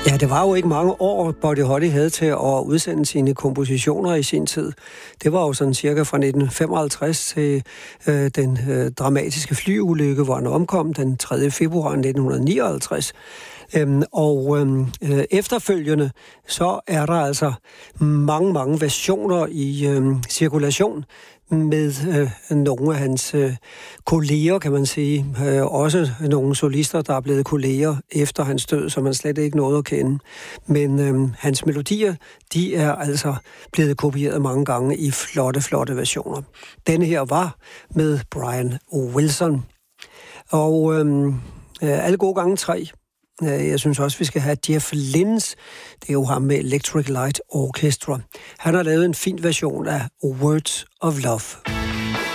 Ja, det var jo ikke mange år, Buddy Holly havde til at udsende sine kompositioner i sin tid. Det var jo sådan cirka fra 1955 til den dramatiske flyulykke, hvor han omkom den 3. februar 1959. Efterfølgende, så er der altså mange versioner i cirkulation med nogle af hans kolleger, kan man sige. Også nogle solister, der er blevet kolleger efter hans død, som man slet ikke nåede at kende. Men hans melodier, de er altså blevet kopieret mange gange i flotte versioner. Denne her var med Brian Wilson. Og alle gode gange 3. Jeg synes også, vi skal have Jeff Lynne. Det er jo ham med Electric Light Orchestra. Han har lavet en fin version af Words of Love.